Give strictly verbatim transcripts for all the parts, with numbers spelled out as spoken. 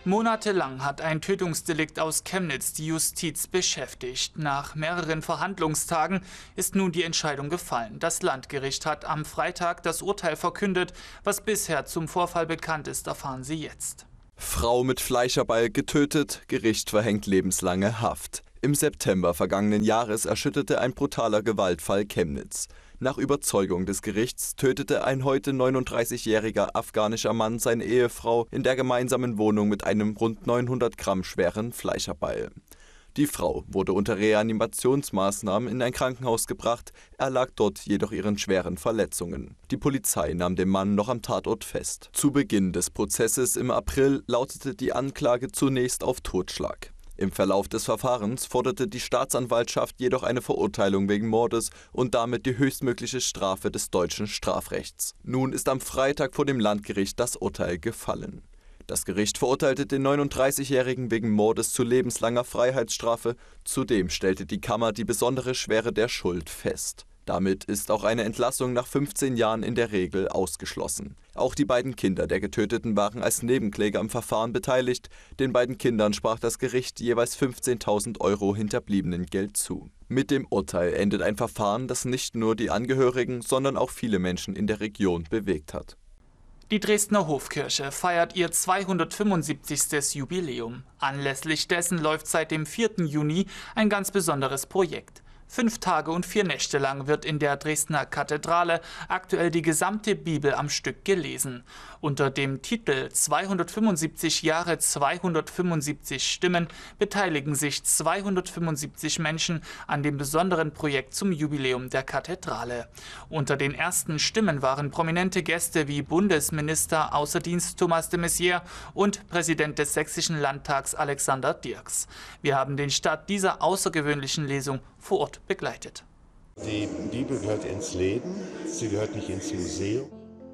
Monatelang hat ein Tötungsdelikt aus Chemnitz die Justiz beschäftigt. Nach mehreren Verhandlungstagen ist nun die Entscheidung gefallen. Das Landgericht hat am Freitag das Urteil verkündet. Was bisher zum Vorfall bekannt ist, erfahren Sie jetzt. Frau mit Fleischerball getötet, Gericht verhängt lebenslange Haft. Im September vergangenen Jahres erschütterte ein brutaler Gewaltfall Chemnitz. Nach Überzeugung des Gerichts tötete ein heute neununddreißigjähriger afghanischer Mann seine Ehefrau in der gemeinsamen Wohnung mit einem rund neunhundert Gramm schweren Fleischerball. Die Frau wurde unter Reanimationsmaßnahmen in ein Krankenhaus gebracht, erlag dort jedoch ihren schweren Verletzungen. Die Polizei nahm den Mann noch am Tatort fest. Zu Beginn des Prozesses im April lautete die Anklage zunächst auf Totschlag. Im Verlauf des Verfahrens forderte die Staatsanwaltschaft jedoch eine Verurteilung wegen Mordes und damit die höchstmögliche Strafe des deutschen Strafrechts. Nun ist am Freitag vor dem Landgericht das Urteil gefallen. Das Gericht verurteilte den neununddreißigjährigen wegen Mordes zu lebenslanger Freiheitsstrafe. Zudem stellte die Kammer die besondere Schwere der Schuld fest. Damit ist auch eine Entlassung nach fünfzehn Jahren in der Regel ausgeschlossen. Auch die beiden Kinder der Getöteten waren als Nebenkläger im Verfahren beteiligt. Den beiden Kindern sprach das Gericht jeweils fünfzehntausend Euro Hinterbliebenengeld zu. Mit dem Urteil endet ein Verfahren, das nicht nur die Angehörigen, sondern auch viele Menschen in der Region bewegt hat. Die Dresdner Hofkirche feiert ihr zweihundertfünfundsiebzigstes Jubiläum. Anlässlich dessen läuft seit dem vierten Juni ein ganz besonderes Projekt. Fünf Tage und vier Nächte lang wird in der Dresdner Kathedrale aktuell die gesamte Bibel am Stück gelesen. Unter dem Titel zweihundertfünfundsiebzig Jahre, zweihundertfünfundsiebzig Stimmen beteiligen sich zweihundertfünfundsiebzig Menschen an dem besonderen Projekt zum Jubiläum der Kathedrale. Unter den ersten Stimmen waren prominente Gäste wie Bundesminister außer Dienst Thomas de Maizière und Präsident des Sächsischen Landtags Alexander Dirks. Wir haben den Start dieser außergewöhnlichen Lesung vor Ort begleitet. Die Bibel gehört ins Leben, sie gehört nicht ins Museum.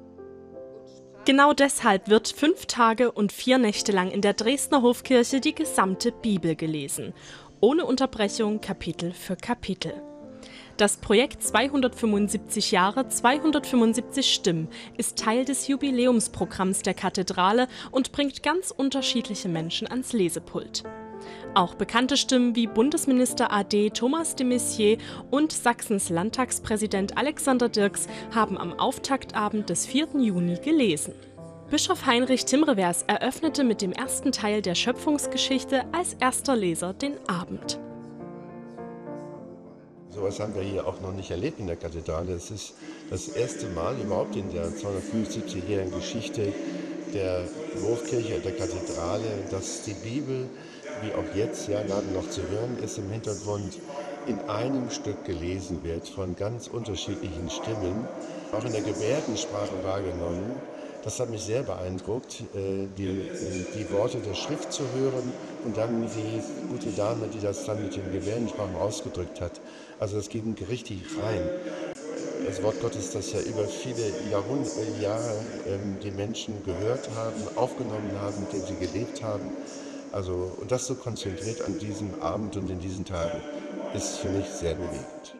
Genau deshalb wird fünf Tage und vier Nächte lang in der Dresdner Hofkirche die gesamte Bibel gelesen. Ohne Unterbrechung, Kapitel für Kapitel. Das Projekt zweihundertfünfundsiebzig Jahre, zweihundertfünfundsiebzig Stimmen ist Teil des Jubiläumsprogramms der Kathedrale und bringt ganz unterschiedliche Menschen ans Lesepult. Auch bekannte Stimmen wie Bundesminister A D Thomas de Maizière und Sachsens Landtagspräsident Alexander Dirks haben am Auftaktabend des vierten Juni gelesen. Bischof Heinrich Timrevers eröffnete mit dem ersten Teil der Schöpfungsgeschichte als erster Leser den Abend. So etwas haben wir hier auch noch nicht erlebt in der Kathedrale. Es ist das erste Mal überhaupt in der zweihundertfünfundsiebzigjährigen Geschichte der Hofkirche, der Kathedrale, dass die Bibel, wie auch jetzt ja gerade noch zu hören ist im Hintergrund, in einem Stück gelesen wird von ganz unterschiedlichen Stimmen, auch in der Gebärdensprache wahrgenommen. Das hat mich sehr beeindruckt, die, die Worte der Schrift zu hören und dann die gute Dame, die das dann mit den Gebärdensprachen ausgedrückt hat. Also das ging richtig rein. Das Wort Gottes, das ja über viele Jahrhunderte, Jahre ähm, die Menschen gehört haben, aufgenommen haben, mit dem sie gelebt haben. Also, und das so konzentriert an diesem Abend und in diesen Tagen ist für mich sehr bewegend.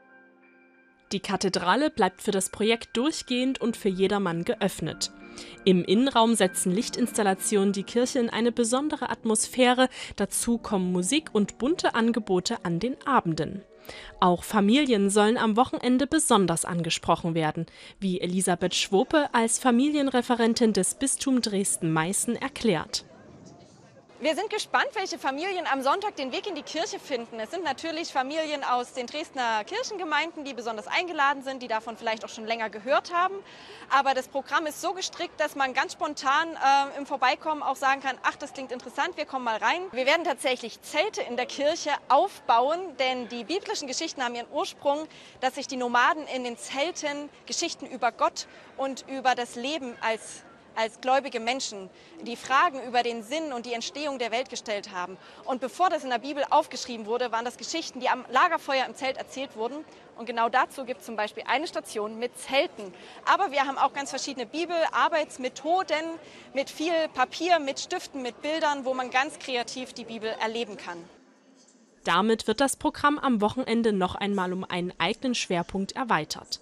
Die Kathedrale bleibt für das Projekt durchgehend und für jedermann geöffnet. Im Innenraum setzen Lichtinstallationen die Kirche in eine besondere Atmosphäre, dazu kommen Musik und bunte Angebote an den Abenden. Auch Familien sollen am Wochenende besonders angesprochen werden, wie Elisabeth Schwope als Familienreferentin des Bistum Dresden-Meißen erklärt. Wir sind gespannt, welche Familien am Sonntag den Weg in die Kirche finden. Es sind natürlich Familien aus den Dresdner Kirchengemeinden, die besonders eingeladen sind, die davon vielleicht auch schon länger gehört haben. Aber das Programm ist so gestrickt, dass man ganz spontan äh, im Vorbeikommen auch sagen kann, ach, das klingt interessant, wir kommen mal rein. Wir werden tatsächlich Zelte in der Kirche aufbauen, denn die biblischen Geschichten haben ihren Ursprung, dass sich die Nomaden in den Zelten Geschichten über Gott und über das Leben als als gläubige Menschen die Fragen über den Sinn und die Entstehung der Welt gestellt haben. Und bevor das in der Bibel aufgeschrieben wurde, waren das Geschichten, die am Lagerfeuer im Zelt erzählt wurden. Und genau dazu gibt es zum Beispiel eine Station mit Zelten. Aber wir haben auch ganz verschiedene Bibelarbeitsmethoden mit viel Papier, mit Stiften, mit Bildern, wo man ganz kreativ die Bibel erleben kann. Damit wird das Programm am Wochenende noch einmal um einen eigenen Schwerpunkt erweitert.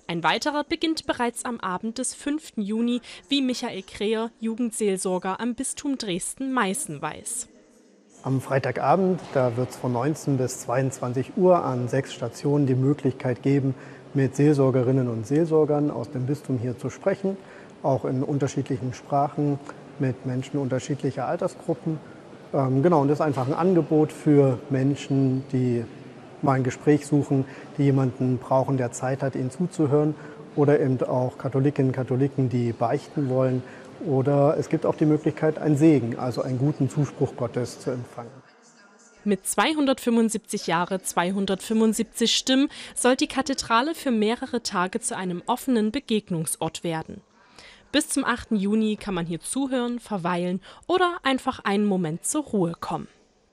Ein weiterer beginnt bereits am Abend des fünften Juni, wie Michael Kreher, Jugendseelsorger am Bistum Dresden-Meißen, weiß. Am Freitagabend, da wird es von neunzehn bis zweiundzwanzig Uhr an sechs Stationen die Möglichkeit geben, mit Seelsorgerinnen und Seelsorgern aus dem Bistum hier zu sprechen, auch in unterschiedlichen Sprachen, mit Menschen unterschiedlicher Altersgruppen. Ähm, genau, und das ist einfach ein Angebot für Menschen, die mal ein Gespräch suchen, die jemanden brauchen, der Zeit hat, ihnen zuzuhören, oder eben auch Katholikinnen und Katholiken, die beichten wollen. Oder es gibt auch die Möglichkeit, einen Segen, also einen guten Zuspruch Gottes zu empfangen. Mit zweihundertfünfundsiebzig Jahre, zweihundertfünfundsiebzig Stimmen soll die Kathedrale für mehrere Tage zu einem offenen Begegnungsort werden. Bis zum achten Juni kann man hier zuhören, verweilen oder einfach einen Moment zur Ruhe kommen.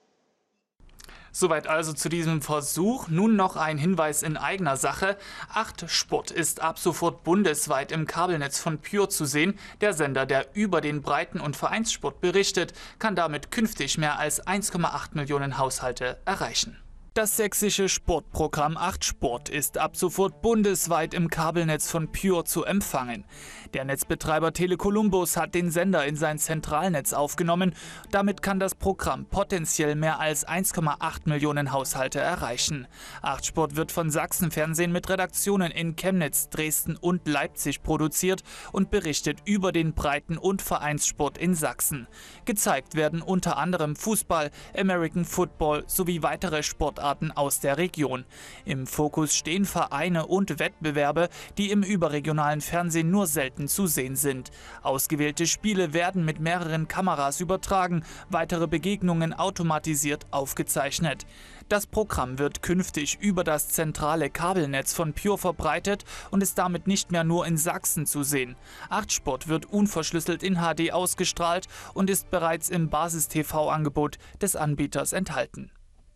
Soweit also zu diesem Versuch. Nun noch ein Hinweis in eigener Sache. acht Sport ist ab sofort bundesweit im Kabelnetz von Pure zu sehen. Der Sender, der über den Breiten- und Vereinssport berichtet, kann damit künftig mehr als eins Komma acht Millionen Haushalte erreichen. Das sächsische Sportprogramm acht Sport ist ab sofort bundesweit im Kabelnetz von Pure zu empfangen. Der Netzbetreiber Tele Columbus hat den Sender in sein Zentralnetz aufgenommen. Damit kann das Programm potenziell mehr als eins Komma acht Millionen Haushalte erreichen. acht Sport wird von Sachsenfernsehen mit Redaktionen in Chemnitz, Dresden und Leipzig produziert und berichtet über den Breiten- und Vereinssport in Sachsen. Gezeigt werden unter anderem Fußball, American Football sowie weitere Sportarten aus der Region. Im Fokus stehen Vereine und Wettbewerbe, die im überregionalen Fernsehen nur selten zu sehen sind. Ausgewählte Spiele werden mit mehreren Kameras übertragen, weitere Begegnungen automatisiert aufgezeichnet. Das Programm wird künftig über das zentrale Kabelnetz von Pure verbreitet und ist damit nicht mehr nur in Sachsen zu sehen. acht Sport wird unverschlüsselt in H D ausgestrahlt und ist bereits im Basis-T V-Angebot des Anbieters enthalten.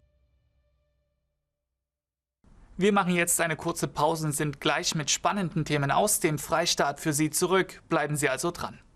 Wir machen jetzt eine kurze Pause und sind gleich mit spannenden Themen aus dem Freistaat für Sie zurück. Bleiben Sie also dran.